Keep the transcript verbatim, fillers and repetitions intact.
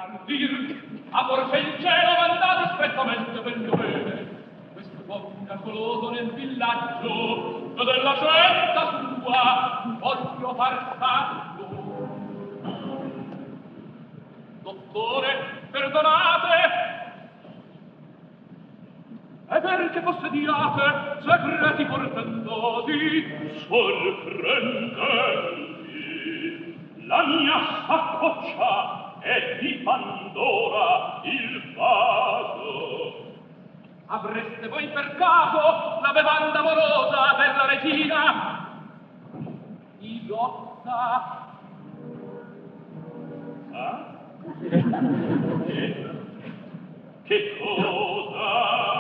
Ardir, a forse il cielo mandato strettamente per il dovere. Questo uomo miracoloso nel villaggio della scienza sua voglio far santo. Dottore, perdonate, e perché possediate segreti portentosi, sorprendenti, la mia saccoccia è di Pandora il vaso. Avreste voi per caso la bevanda amorosa per la regina? Isotta? Ah? Che cosa?